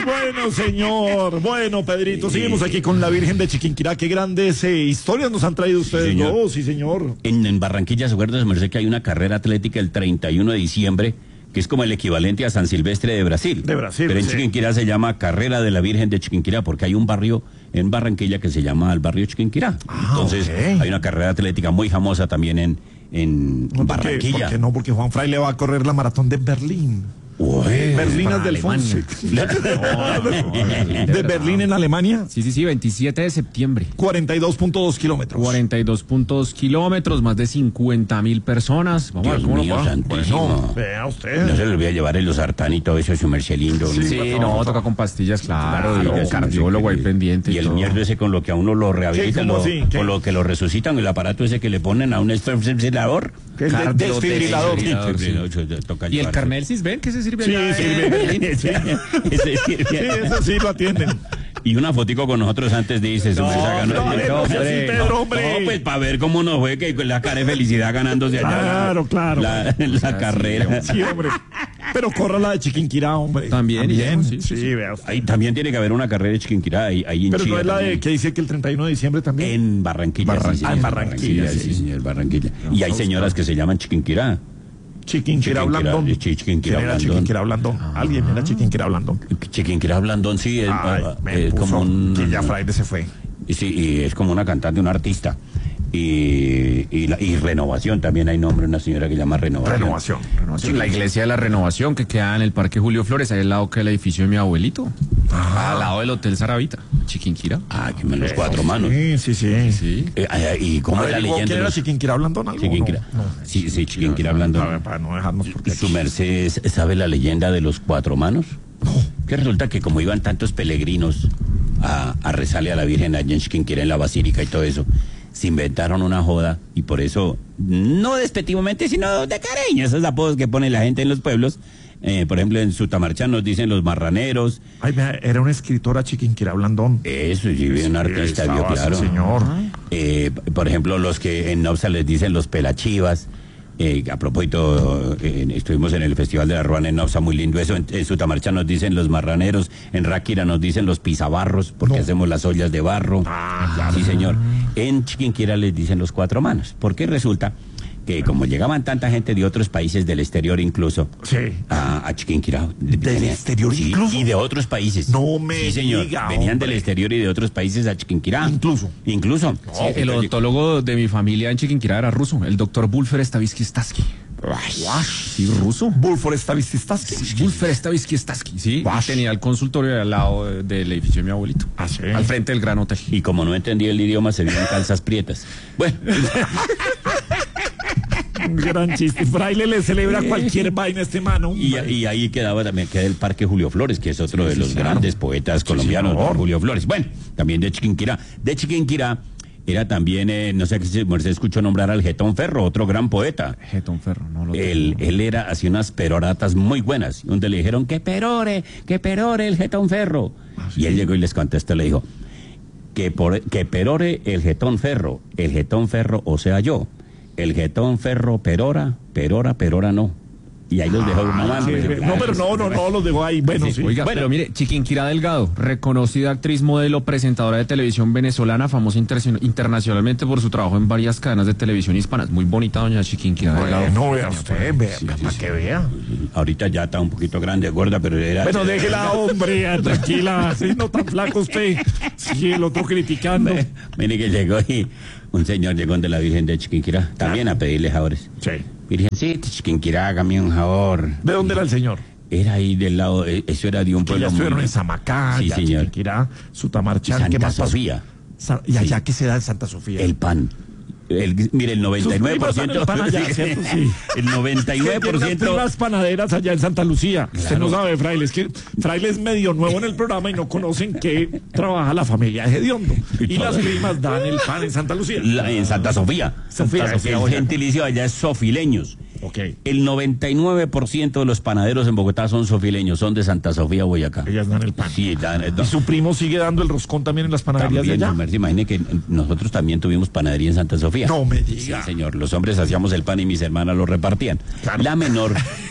bueno, señor. Bueno, Pedrito, seguimos aquí con la Virgen de Chiquinquirá. Qué grandes historias nos han traído ustedes dos, sí, señor. En Barranquilla, ¿se acuerdan? Me parece que hay una carrera atlética el 31 de diciembre, que es como el equivalente a San Silvestre de Brasil. De Brasil, pero en sí. Chiquinquirá se llama Carrera de la Virgen de Chiquinquirá, porque hay un barrio en Barranquilla que se llama el barrio Chiquinquirá. Entonces, ok. hay una carrera atlética muy famosa también en Barranquilla. ¿Por qué no? Porque Juan Fraile va a correr la maratón de Berlín. Uy, Berlinas del Fonse. De Berlín en Alemania. Sí, 27 de septiembre. 42.2 kilómetros. 42.2 kilómetros, más de 50.000 personas. Vamos a ver Dios cómo mío nos va. santísimo. Bueno, vea usted. No se le voy a llevar el losartán y todo eso, su merced lindo. Sí, no, toca con pastillas, claro, Claro, y el cardiólogo ahí pendiente. Y el todo. mierdo ese con lo que a uno lo rehabilitan, ¿Cómo así? ¿Qué? con lo que lo resucitan, el aparato ese que le ponen a un desfibrilador. ¿Qué es de- desfibrilador? Toca ¿Y el llevarse. carnet ven que se sirve Sí, allá? sirve. Ese sirve. Sí, eso sí lo atienden. Y una fotico con nosotros antes dice su merced ganó. no sea así, Pedro, hombre. No, pues para ver cómo nos fue que con la cara de felicidad ganándose allá Claro. la carrera. Sí, hombre. Pero corra la de Chiquinquirá, hombre. También, sí. Sí, vea usted. Ahí también tiene que haber una carrera de Chiquinquirá ahí en Pero Chía no es la de también. que dice que el 31 de diciembre también. En Barranquilla. sí, señor, en Barranquilla, sí, sí. señor, Barranquilla. Y hay señoras que se llaman Chiquinquirá. Chiquinquirá Blandón. Chiquinquirá ¿Quién era Blandón. Chiquinquirá Blandón? Alguien era Chiquinquirá Blandón. Chiquinquirá Blandón, sí, Ay, me es puso como un... que ya Fraile se fue. Sí, y es como una cantante, una artista. Y Renovación, también hay nombre, una señora que se llama Renovación. Renovación. La iglesia de la Renovación que queda en el Parque Julio Flores, ahí al lado que el edificio de mi abuelito. Al lado del Hotel Saravita, Chiquinquirá. Ah, que me los cuatro manos. Sí. Sí. ¿Y cómo es la leyenda? ¿Quién de era los- Chiquinquirá Blandón? ¿Algo? Chiquinquirá. No. Sí, Chiquinquirá Blandón. A ver, para no dejarnos porque ¿Su merced sabe la leyenda de los cuatro manos? Que resulta que como iban tantos peregrinos a rezarle a la Virgen allá en Chiquinquirá, en la Basílica y todo eso, se inventaron una joda y por eso, no despectivamente, sino de cariño, esos apodos que pone la gente en los pueblos. Por ejemplo, en Sutamarchá nos dicen los marraneros. Ay, vea, era una escritora Chiquinquirá Blandón. Eso, sí, un artista, vio, estaba, claro. sí, señor. Por ejemplo, los que en Nopsa les dicen los pelachivas. A propósito, estuvimos en el Festival de la Ruana en Nopsa, muy lindo eso. En Sutamarcha nos dicen los marraneros, en Ráquira nos dicen los pisabarros, porque hacemos las ollas de barro. Claro. Sí, señor. En Chiquinquirá les dicen los cuatro manos, porque resulta que como llegaban tanta gente de otros países del exterior incluso, Sí. a Chiquinquirá. ¿Del exterior sí, incluso? Y de otros países. No me Sí, señor. diga, Venían hombre. del exterior y de otros países a Chiquinquirá. Incluso. Sí, el odontólogo de mi familia en Chiquinquirá era ruso, el doctor Bulfer Stavisky Staski. Sí, ruso. Bulfor Stavisky. Bulfer Stavisky Staski, sí. Guash. Tenía el consultorio al lado del edificio de mi abuelito. Ah, sí. Al frente del Gran Hotel. Y como no entendía el idioma, se vieron calzas prietas. Bueno, Un gran chiste. Fraile le celebra cualquier vaina a este mano. y ahí queda el Parque Julio Flores, que es otro de los grandes poetas colombianos, señor. Julio Flores. Bueno, también de Chiquinquirá. De Chiquinquirá era también, no sé si se escuchó nombrar al Getón Ferro, otro gran poeta. Getón Ferro, no lo Él hacía unas peroratas muy buenas, donde le dijeron que perore el Getón Ferro. Y él llegó y les contestó, le dijo, que perore el Getón Ferro, o sea yo. El Getón Ferro perora no. Y ahí los dejó mamando. No, pero no, los dejó ahí. Bueno, sí. Oiga, pero mire, Chiquinquirá Delgado, reconocida actriz, modelo, presentadora de televisión venezolana, famosa internacionalmente por su trabajo en varias cadenas de televisión hispanas. Muy bonita doña Chiquinquirá Delgado. No vea usted, vea, para que vea. Ahorita ya está un poquito grande, gorda, pero era... Bueno, déjela, hombre, tranquila. Sí, no tan flaco usted. Sí, el otro criticando. Mire que llegó y un señor llegó de la Virgen de Chiquinquirá, también a pedirle favores. Sí. Virgencita Chiquinquirá, hágame un favor. ¿De dónde era el señor? Era ahí del lado, eso era de un Que pueblo... ya estuvieron muy- en Samacá, Sí, ya señor. Chiquinquirá, Sutamarchán, ¿qué Santa más pasó? Sofía. Y allá que se da en Santa Sofía. El pan. Mire, el Sus primas 99%... dan el pan allá, ¿cierto? Sí. El Tiene unas 99%... primas panaderas allá en Santa Lucía. Usted Claro. no sabe, Fraile, es que Fraile es medio nuevo en el programa y no conocen que trabaja la familia de Hediondo. Y las primas dan el pan en Santa Lucía. En Santa Sofía. Sofía, El gentilicio allá es sofileños. Ok. El 99% de los panaderos en Bogotá son sofileños, son de Santa Sofía, Boyacá. Ellas dan el pan. Sí, Y su primo sigue dando el roscón también en las panaderías también, de allá. su merced, imagine que nosotros también tuvimos panadería en Santa Sofía. No me Sí, diga. señor. Los hombres hacíamos el pan y mis hermanas lo repartían. Claro. La menor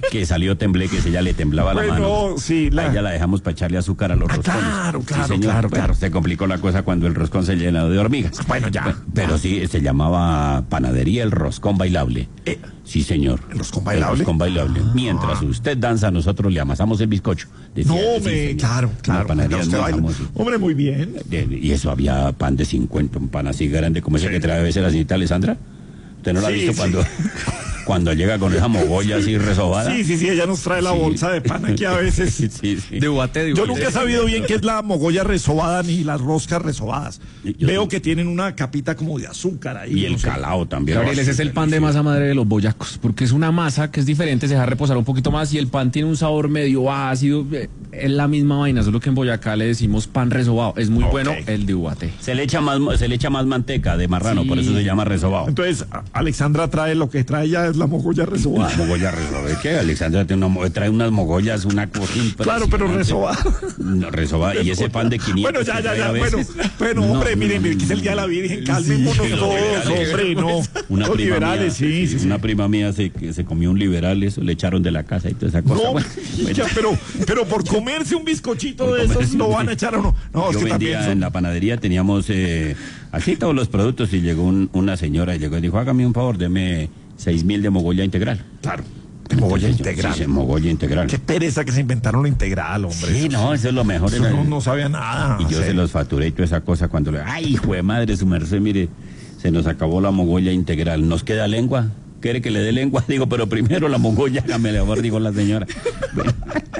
que salió tembleque, que ella le temblaba la mano. Sí, A ella la dejamos para echarle azúcar a los roscones. Claro, Sí, señor. claro. Se complicó la cosa cuando el roscón se llenó de hormigas. Bueno, ya. Pero sí, se llamaba Panadería El Roscón Bailable. Sí, señor. ¿El roscón bailable? El roscón bailable. Mientras usted danza, nosotros le amasamos el bizcocho. Decía, No, sí, claro. La panadería es Usted muy baila. famosa. Hombre, muy bien. Y eso había pan de 50, un pan así grande como ese que trae a veces la señorita Alessandra. ¿Usted no la ha Sí, visto sí. cuando llega con esa mogolla así resobada? Sí, ella nos trae la Sí. bolsa de pan aquí a veces. Sí. De Ubaté. Yo nunca he sabido bien qué es la mogolla resobada ni las roscas resobadas. Yo Veo sí. que tienen una capita como de azúcar ahí. Y el no sé. calao también. Gabriel, ese es el pan de masa madre de los boyacos, porque es una masa que es diferente, se deja reposar un poquito más y el pan tiene un sabor medio ácido. Es la misma vaina, solo que en Boyacá le decimos pan resobado. Es muy bueno el de Ubaté. Se le echa más manteca de marrano, Sí. por eso se llama resobado. Entonces, Alexandra trae lo que trae ya es la mogolla resobada. La mogolla resobada. ¿Qué? Alexandra trae unas mogollas, una cosa Claro, pero resobada. No, resobada. Y ese pan de 500. Bueno, que trae ya. a veces. Bueno, No, hombre, miren, que es el día de la Virgen, cálmémonos sí, los todos, liberales. hombre, no. Una Los prima liberales, mía, sí. Una prima mía que se comió un liberal, eso le echaron de la casa y toda esa cosa. No, Bueno, ya, pero por comerse un bizcochito Por de esos comerse lo un- van a echar o no. No, es yo que también vendía son... en la panadería, teníamos así todos los productos y llegó una señora y llegó y dijo, hágame un favor, deme 6.000 de mogolla integral. Claro, de mogolla Entonces, integral. Sí, mogolla integral. Qué pereza que se inventaron lo integral, hombre. Sí, no, eso es lo mejor. Eso era- no sabía nada. Y yo Sí. se los facturé y toda esa cosa cuando le... ¡Ay, hijo de madre, su merced, mire! Se nos acabó la mogolla integral. ¿Nos queda lengua? ¿Quiere que le dé lengua? Digo, pero primero la mogolla, hágame el favor, dijo la señora. Bueno,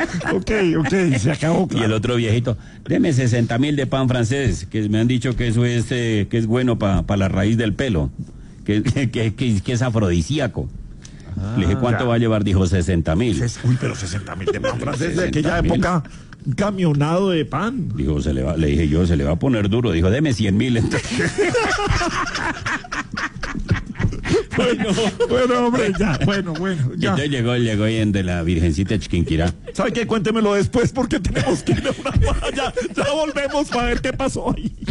Ok, se acabó. y el otro viejito, deme 60.000 de pan francés, que me han dicho que eso es que es bueno para la raíz del pelo, que es afrodisíaco. Le dije, ¿cuánto ya. va a llevar? Dijo, 60.000. Uy, pero 60.000 de pan francés de 60.000. aquella época, un camionado de pan. Dijo, le dije yo, se le va a poner duro. Dijo, deme 100.000. Entonces, Bueno, hombre, ya. Bueno, y ya. entonces llegó ahí en de la Virgencita de Chiquinquirá. ¿Sabe qué? Cuéntemelo después porque tenemos que ir a una... Ya volvemos para ver qué pasó ahí.